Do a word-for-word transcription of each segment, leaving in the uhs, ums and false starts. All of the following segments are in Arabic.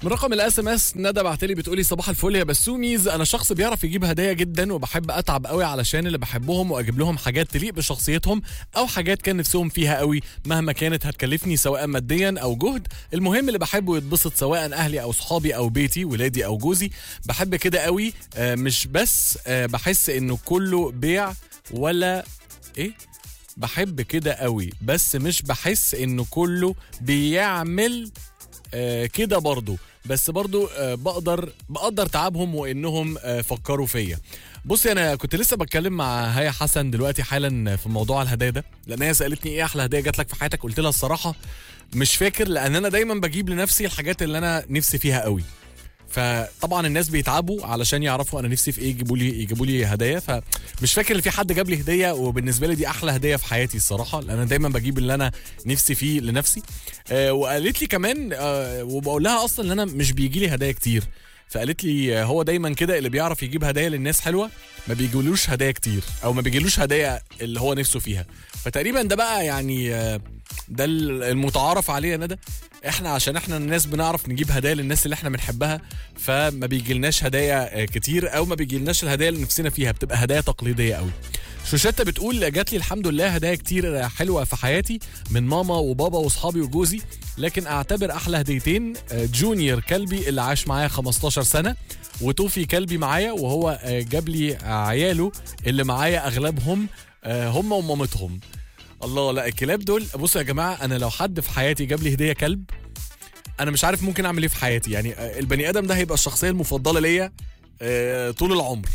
من رقم الاس ام اس ندى بعتلي بتقولي صباح الفل يا بسوميز، انا شخص بيعرف يجيب هدايا جدا وبحب اتعب قوي علشان اللي بحبهم واجيب لهم حاجات تليق بشخصيتهم او حاجات كان نفسهم فيها قوي مهما كانت هتكلفني سواء ماديا او جهد. المهم اللي بحبه يتبسط سواء اهلي او صحابي او بيتي ولادي او جوزي. بحب كده قوي. آه مش بس آه بحس انه كله بيع ولا ايه بحب كده قوي بس مش بحس انه كله بيعمل آه كده برضو، بس برضو آه بقدر بقدر تعبهم وانهم آه فكروا فيا. بصي انا كنت لسه بتكلم مع هيا حسن دلوقتي حالا في موضوع الهدايا ده، لان هي سالتني ايه احلى هديه جات لك في حياتك. قلت لها الصراحه مش فاكر، لان انا دايما بجيب لنفسي الحاجات اللي انا نفسي فيها قوي. فطبعا الناس بيتعبوا علشان يعرفوا انا نفسي في ايه يجيبوا لي يجيبوا لي هدايا. فمش فاكر ان في حد جاب لي هديه وبالنسبه لي دي احلى هديه في حياتي الصراحه، لان انا دايما بجيب اللي انا نفسي فيه لنفسي. آه وقالت لي كمان آه وبقول لها اصلا ان انا مش بيجي لي هدايا كتير، فقالت لي آه هو دايما كده اللي بيعرف يجيب هدايا للناس حلوه ما بيجيلوش هدايا كتير او ما بيجيلوش هدايا اللي هو نفسه فيها. فتقريبا ده بقى يعني آه ده المتعارف عليه يا ندى. احنا عشان احنا الناس بنعرف نجيب هدايا للناس اللي احنا بنحبها، فما بيجيلناش هدايا كتير او ما بيجيلناش الهدايا اللي نفسنا فيها، بتبقى هدايا تقليديه قوي. شوشتة بتقول جات لي الحمد لله هدايا كتير حلوه في حياتي من ماما وبابا واصحابي وجوزي، لكن اعتبر احلى هديتين جونيور كلبي اللي عاش معايا خمستاشر سنه، وتوفي كلبي معايا وهو جاب لي عياله اللي معايا اغلبهم هم ومامتهم. الله، لا الكلاب دول. بصوا يا جماعه انا لو حد في حياتي جاب لي هديه كلب انا مش عارف ممكن اعمل ايه في حياتي. يعني البني ادم ده هيبقى الشخصيه المفضله ليا طول العمر،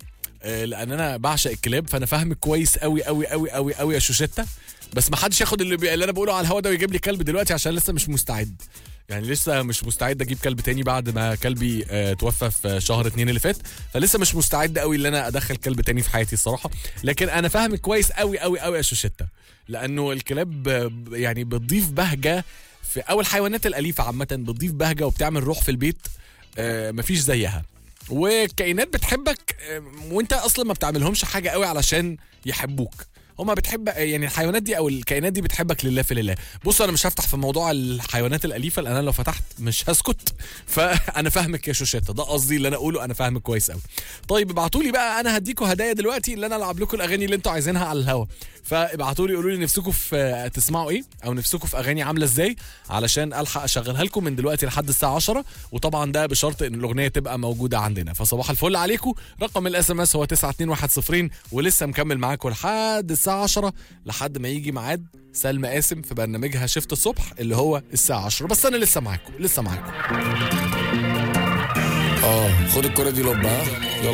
لان انا بعشق الكلاب. فانا فاهمك كويس قوي قوي قوي قوي قوي يا شوشتة، بس ما حدش ياخد اللي, بي... اللي انا بقوله على الهوا ده ويجيب لي كلب دلوقتي عشان لسه مش مستعد. يعني لسه مش مستعد اجيب كلب تاني بعد ما كلبي آه توفى في شهر اتنين اللي فات، فلسه مش مستعد قوي ان انا ادخل كلب تاني في حياتي الصراحه. لكن انا فاهمك كويس قوي قوي قوي يا شوشتة، لانه الكلاب يعني بتضيف بهجه في اول الحيوانات الاليفه عامه، بتضيف بهجه وبتعمل روح في البيت آه مفيش زيها. والكائنات بتحبك وانت اصلا ما بتعملهمش حاجه قوي علشان يحبوك، هما بتحب يعني الحيوانات دي او الكائنات دي بتحبك لله في لله. بصوا انا مش هفتح في موضوع الحيوانات الاليفه لان انا لو فتحت مش هسكت، فانا فاهمك يا شوشتة، ده قصدي اللي انا اقوله، انا فاهمك كويس قوي. طيب ابعتوا لي بقى، انا هديكوا هدايا دلوقتي اللي انا العب لكم الاغاني اللي انتوا عايزينها على الهوا. فابعتوا لي قولوا لي نفسكم في تسمعوا ايه او نفسكم في اغاني عامله ازاي علشان الحق اشغلها لكم من دلوقتي لحد الساعه عشرة، وطبعا ده بشرط ان الاغنيه تبقى موجوده عندنا. فصباح الفل عليكم. رقم الاس ام اس هو تسعة اتنين واحد صفر، ولسه مكمل معاكم لحد الساعه عشرة لحد ما يجي ميعاد سلمى قاسم في برنامجها شفت الصبح اللي هو الساعه عشرة. بس انا لسه معاكم لسه معاكم. اه خد الكرة دي لوب ها.